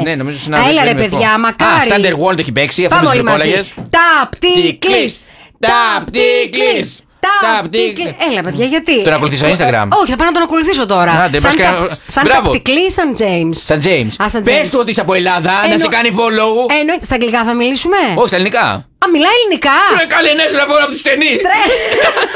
Ναι, νομίζω συνάδελφοι. Έλα ρε παιδιά, μακάρι. Στάντερ World έχει παίξει, αυτό Πάμε με όλοι τους μαζί. κόλλαγες. Ταπτίκλης. Ταπτίκλης. Ταπτίκλης. Έλα παιδιά, γιατί. Τον ακολουθείς στο Instagram? Όχι, θα πάω να τον ακολουθήσω τώρα. Άντε, μας Σαν μπράβο. Ταπτικλής, σαν James. Σαν James. Σαν Πες James. του ότι είσαι από Ελλάδα, να σε κάνει follow. Εννοείται. Στα αγγλικά θα μιλήσουμε. Όχι, στα ελληνικά. Α, μιλάει ελληνικά. Καλή νέα σου να βγω από τους ταινείς.